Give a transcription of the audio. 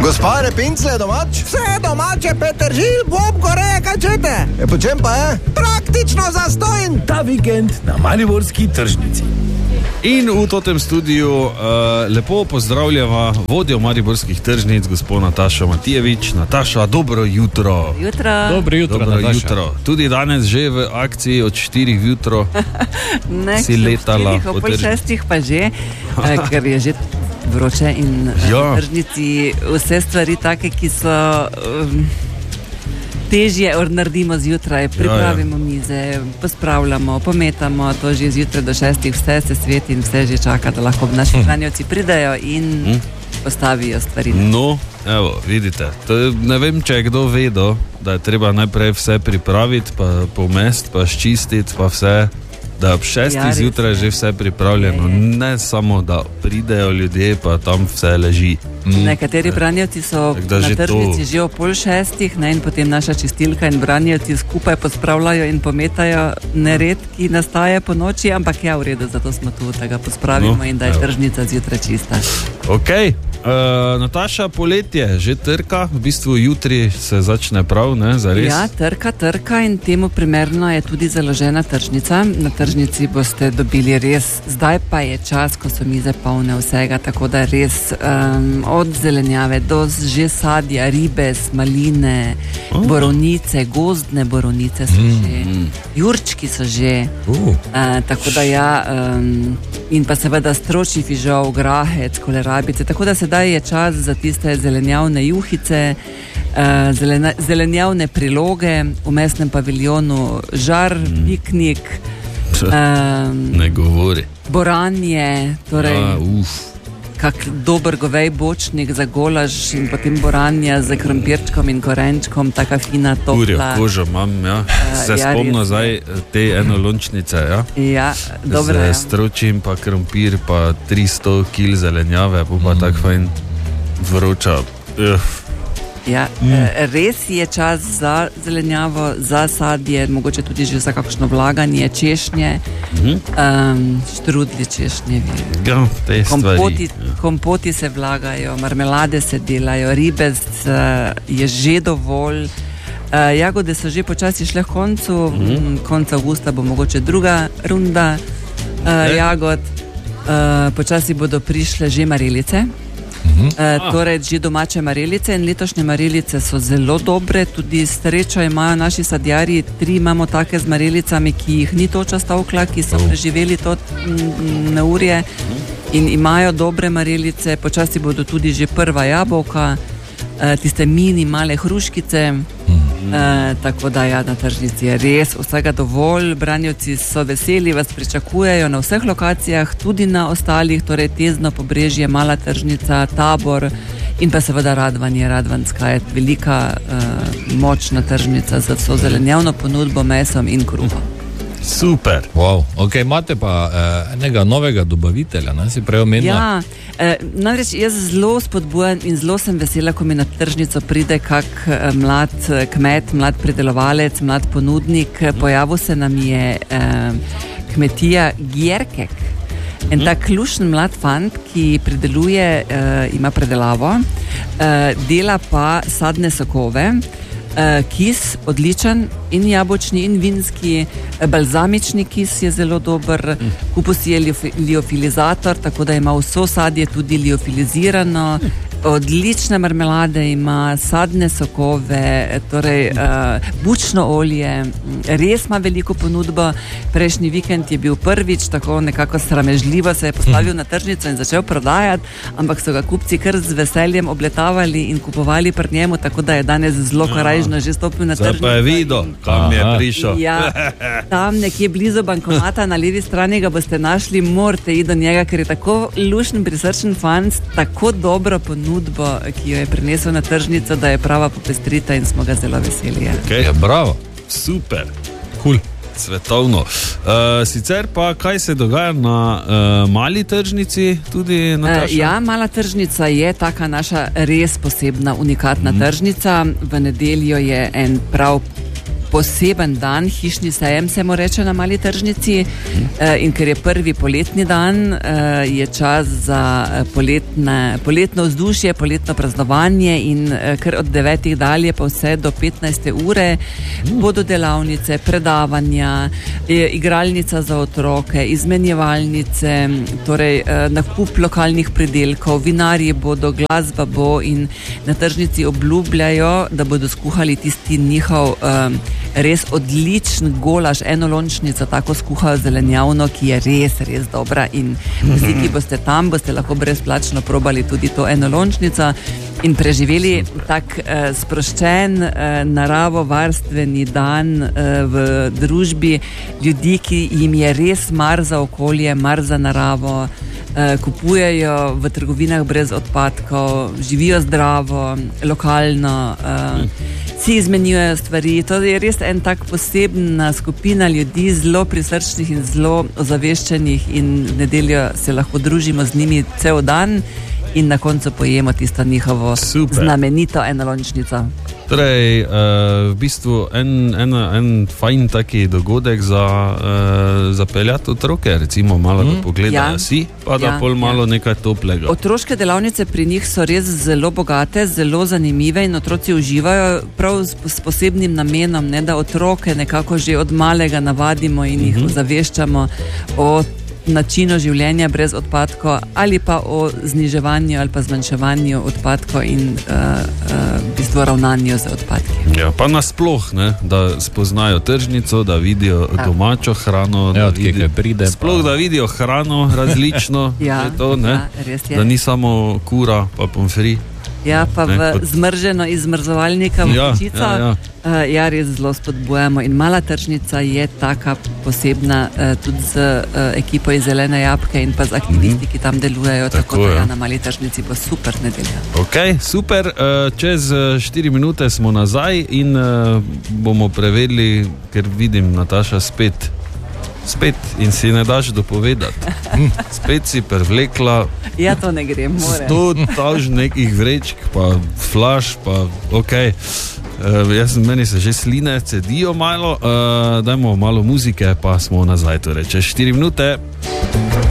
Gospa Repincle je domač? Vse domače, Petržil, bob, goreje, kaj čete? Po čem pa je? Praktično zastojn. Ta vikend na mariborski tržnici. In v totem studiu lepo pozdravljava vodjo mariborskih tržnic, gospod Natašo Matijevič. Nataša, dobro jutro. Dobro jutro, Dobro jutro. Tudi danes že v akciji od 4 jutro si letala po tržnici. Pol 6 pa že, ker je že vroče in na tržnici vse stvari take, ki so težje naredimo zjutraj, pripravimo mize, pospravljamo, pometamo, to že zjutraj do 6, vse se sveti in vse že čaka, da lahko naši hranjevci pridejo in postavijo stvari. No, evo, vidite, to ne vem, če je kdo vedel, da je treba najprej vse pripraviti, pa pomest, pa ščistiti, pa vse, da ob 6 zjutraj že vse pripravljeno, ne samo, da pridejo ljudje, pa tam vse leži. Nekateri branjevci so na tržnici že ob 5:30, in potem naša čistilka in branjevci skupaj pospravljajo in pometajo nered, ki nastaje po noči, ampak v redu, zato smo tu, da ga pospravimo in da je tržnica zjutraj čista. Ok, Nataša, poletje že trka, v bistvu jutri se začne prav, ne, zares? Ja, trka in temu primerno je tudi založena tržnica. Na tržnici boste dobili res, zdaj pa je čas, ko so mize polne vsega, tako da res od zelenjave do že sadja, ribez, maline, borovnice, gozdne borovnice so že, jurčki so že, tako da in pa seveda stročji fižol, grahec, kolerabice, tako da sedaj je čas za tiste zelenjavne juhice, zelenjavne priloge, v mestnem paviljonu žar, piknik, ne govori. Boranje, torej kak dober govej bočnik za golaž in potem boranja z krompirčkom in korenčkom, taka fina topla. Kurjo kožo imam, ja. Se spomno zdaj te enolončnice, ja? Ja, dobro, ja. Z stročim pa krompir, pa 300 kil zelenjave, pa tak fajn vroča. Ja, res je čas za zelenjavo, za sadje, mogoče tudi že za kakšno vlaganje, češnje, štrudli češnjevi, te stvari. Kompoti se vlagajo, marmelade se delajo, ribez je že dovolj, jagode so že počasi šle k koncu, konca avgusta bo mogoče druga runda jagod, počasi bodo prišle že marelice. Torej že domače marelice in letošnje marelice so zelo dobre, tudi srečo imajo naši sadjarji, 3 imamo take z marelicami, ki jih ni toča stavkla, ki so preživeli to neurje in imajo dobre marelice, počasi bodo tudi že prva jabolka, tiste mini male hruškice, tako da ja, na tržnici je res vsega dovolj, branjevci so veseli, vas pričakujejo na vseh lokacijah, tudi na ostalih, torej Tezno, Pobrežje, Mala tržnica, Tabor in pa seveda Radvanje, Radvanska je velika, močna tržnica za vso zelenjavno ponudbo, mesom in kruhom. Super. Wow. Ok, imate pa enega novega dobavitelja, ne, si prej omenila? Ja, namreč jaz zelo spodbujam in zelo sem vesela, ko mi na tržnico pride kak mlad kmet, mlad pridelovalec, mlad ponudnik. Pojavil se nam je kmetija Gjerkek. En tak ključen mlad fant, ki prideluje, ima predelavo, dela pa sadne sokove, kis odličen in jabolčni in vinski, balzamični kis je zelo dober, kupil si je liofilizator, tako da ima vso sadje tudi liofilizirano, odlične marmelade ima, sadne sokove, torej bučno olje, res ima veliko ponudbo. Prejšnji vikend je bil prvič, tako nekako sramežljivo se je postavil na tržnico in začel prodajati, ampak so ga kupci kar z veseljem obletavali in kupovali pred njemu, tako da je danes zelo korajžno že stopil na tržnico. Zdaj pa je videl, kam je prišel. Ja, tam nekje blizu bankomata na levi strani ga boste našli, morate iti do njega, ker je tako lušen, prisrčen fant, tako dobro ponudbo, ki jo je prinesel na tržnico, da je prava popestrita in smo ga zelo veseli. Okay. Ja, bravo, super, cool. Svetovno. Sicer pa, kaj se dogaja na mali tržnici tudi, Nataša? Ja, mala tržnica je taka naša res posebna, unikatna tržnica. V nedeljo je en prav poseben dan, hišni sejem se mu reče na Mali tržnici, in ker je prvi poletni dan, je čas za poletno vzdušje, poletno praznovanje in ker od 9 dalje pa vse do 15 ure bodo delavnice, predavanja, igralnica za otroke, izmenjevalnice, torej nakup lokalnih pridelkov, vinarji bodo, glasba bo in na tržnici obljubljajo, da bodo skuhali tisti njihov res odličen golaž, enolončnica, tako skuhajo zelenjavno, ki je res, res dobra in vsi, ki boste tam, boste lahko brezplačno probali tudi to enolončnico in preživeli tak sproščen naravovarstveni dan v družbi ljudi, ki jim je res mar za okolje, mar za naravo, kupujejo v trgovinah brez odpadkov, živijo zdravo, lokalno, si izmenjujejo stvari. To je res en tak posebna skupina ljudi, zelo prisrčnih in zelo ozaveščenih in v nedeljo se lahko družimo z njimi cel dan in na koncu pojemo tisto njihovo znamenito enolončnico. Torej, v bistvu en fajn taki dogodek za peljati otroke, recimo malo da pogledajo pa da pol malo nekaj toplega. Otroške delavnice pri njih so res zelo bogate, zelo zanimive in otroci uživajo prav s posebnim namenom, ne, da otroke nekako že od malega navadimo in jih ozaveščamo o načinu življenja brez odpadkov ali pa o zniževanju ali pa zmanjševanju odpadkov in v bistvu ravnanju z odpadki. Ja, pa nasploh, ne, da spoznajo tržnico, da vidijo domačo hrano, sploh da vidijo hrano različno, res je. Da ni samo kura pa pomfri. Ja, pa v zmrženo iz zmrzovalnika v pečico. Res zelo spodbujamo in Mala tržnica je taka posebna tudi z ekipo iz Zelene jabke in pa z aktivisti, ki tam delujejo, tako da na Mali tržnici bo super nedelja. Ok, super, čez 4 minute smo nazaj in bomo preverili, ker vidim Nataša spet in si ne daš dopovedati. Spet si prevlekla ja, to ne gre, more 100 taž nekih vrečk, pa flaš, pa ok. Meni se že sline cedijo malo, dajmo malo muzike, pa smo nazaj, torej čez 4 minute.